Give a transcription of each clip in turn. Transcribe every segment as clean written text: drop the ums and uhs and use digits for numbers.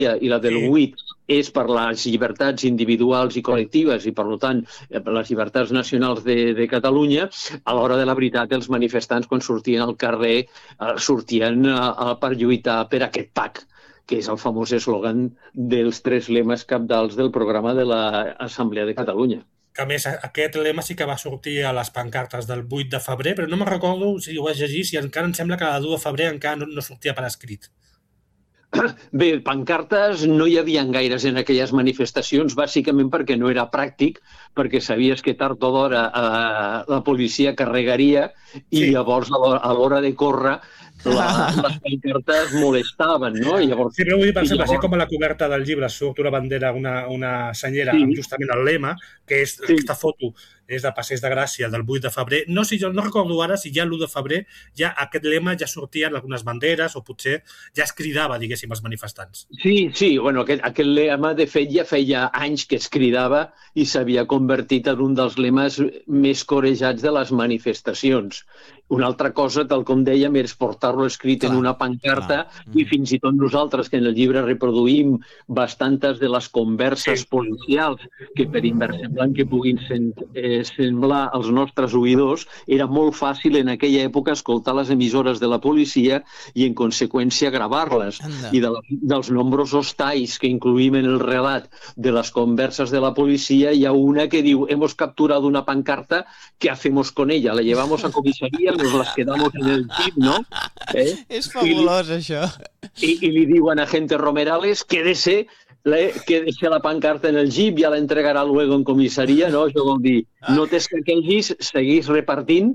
i la del 8 és per les llibertats individuals i col·lectives i, per tant, les llibertats nacionals de Catalunya, a l'hora de la veritat els manifestants, quan sortien al carrer, sortien per lluitar per aquest PAC, que és el famós eslògan dels 3 lemes cabdals del programa de l'Assemblea de Catalunya. Que a més, aquest lema sí que va sortir a les pancartes del 8 de febrer, però no me'n recordo si ho vaig llegir, si encara em sembla que el 2 de febrer encara no sortia per escrit. Bé, pancartes no hi havia gaires en aquelles manifestacions, bàsicament perquè no era pràctic, perquè sabies que tard o d'hora la policia carregaria i llavors a l'hora de córrer les pancartes molestaven, no? Llavors, sí, però vull dir, per exemple, així com a la coberta del llibre surt una bandera, una senyera amb justament el lema, que és aquesta foto és de Passeig de Gràcia del 8 de febrer. No recordo ara si ja l'1 de febrer ja aquest lema ja sortia en algunes banderes o potser ja es cridava, diguéssim, als manifestants. Sí, bueno, aquest lema, de fet, ja feia anys que es cridava i s'havia convertit en un dels lemes més corejats de les manifestacions. Una altra cosa, tal com dèiem, és portar-lo escrit en una pancarta i fins i tot nosaltres, que en el llibre reproduïm bastantes de les converses policials que per inversemblant que puguin semblar als nostres oïdors, era molt fàcil en aquella època escoltar les emissores de la policia i en conseqüència gravar-les. I dels nombrosos talls que incluïm en el relat de les converses de la policia hi ha una que diu: hemos capturado una pancarta, ¿qué hacemos con ella? La llevamos a comisaría, nos las quedamos en el jeep, ¿no? És fabulós, això. I li diuen a Gente Romerales: quédese la pancarta en el jeep, ja la entregarà luego en comissaria, no? Això vol dir, no t'escaquegis, segueix repartint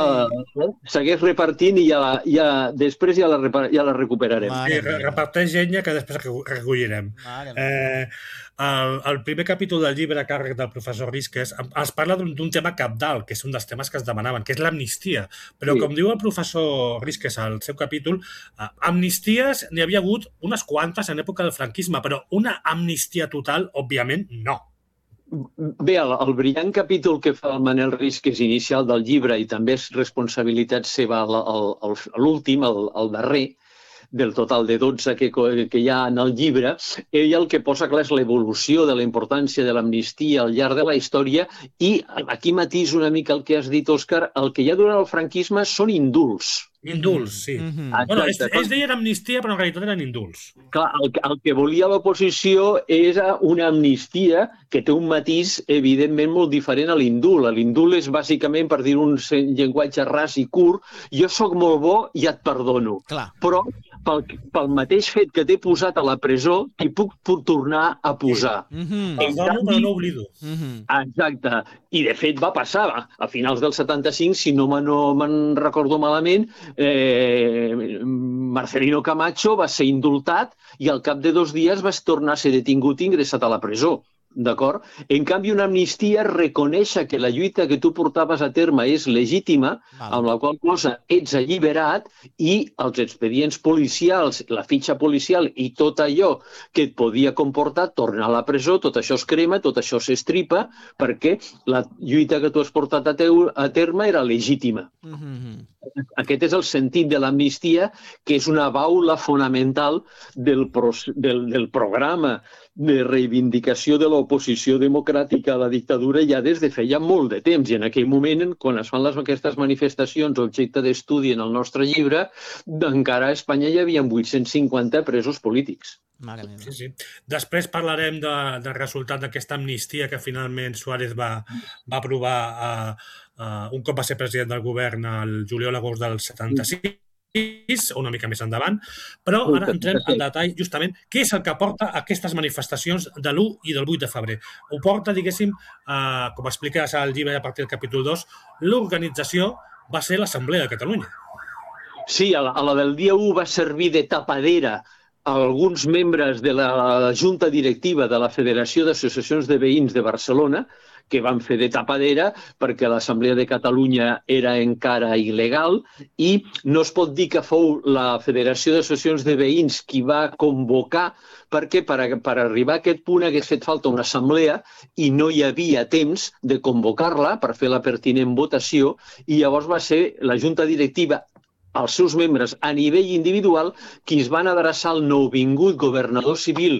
i després ja la recuperarem. Sí, reparteix llenya que després recollirem. El primer capítol del llibre a càrrec del professor Risques es parla d'un tema cabdal, que és un dels temes que es demanaven, que és l'amnistia. Però, com diu el professor Risques al seu capítol, amnisties n'hi havia hagut unes quantes en època del franquisme, però una amnistia total, òbviament, no. Bé, el brillant capítol que fa el Manel Risques inicial del llibre, i també és responsabilitat seva l'últim, el darrer, del total de 12 que hi ha en el llibre, ell el que posa clar és l'evolució de la importància de l'amnistia al llarg de la història i aquí matís una mica el que has dit, Òscar, el que hi ha durant el franquisme són indults. Indults, sí. Bueno, ells deien amnistia, però en realitat eren indults. Clar, el que volia l'oposició era una amnistia que té un matís, evidentment, molt diferent a l'indult. L'indult és, bàsicament, per dir un llenguatge ras i curt, jo sóc molt bo i et perdono. Però, pel mateix fet que t'he posat a la presó, t'hi puc tornar a posar. Perdono, però no oblido. Exacte. I, de fet, va passar. A finals del 75, si no me'n recordo malament, Marcelino Camacho va ser indultat i al cap de 2 dies va tornar a ser detingut i ingressat a la presó. D'acord? En canvi, una amnistia reconeix que la lluita que tu portaves a terme és legítima, amb la qual cosa ets alliberat i els expedients policials, la fitxa policial i tot allò que et podia comportar tornar a la presó, tot això es crema, tot això s'estripa, perquè la lluita que tu has portat a terme era legítima. Aquest és el sentit de l'amnistia, que és una baula fonamental del programa de reivindicació de l'oposició democràtica a la dictadura ja des de feia molt de temps. I en aquell moment, quan es fan aquestes manifestacions objecte d'estudi en el nostre llibre, encara a Espanya hi havia 850 presos polítics. Sí. Després parlarem del resultat d'aquesta amnistia que finalment Suárez va aprovar un cop va ser president del govern el juliol-agost del 76, una mica més endavant, però ara entrem en detall justament què és el que porta aquestes manifestacions de l'1 i del 8 de febrer. Ho porta, diguéssim, com expliques al llibre a partir del capítol 2, l'organització va ser l'Assemblea de Catalunya. Sí, a la del dia 1 va servir de tapadera a alguns membres de la Junta Directiva de la Federació d'Associacions de Veïns de Barcelona, que van fer de tapadera perquè l'Assemblea de Catalunya era encara il·legal i no es pot dir que fou la Federació d'Associacions de Veïns qui va convocar, perquè per arribar a aquest punt hagués fet falta una assemblea i no hi havia temps de convocar-la per fer la pertinent votació i llavors va ser la Junta Directiva, els seus membres a nivell individual, qui es van adreçar al nouvingut governador civil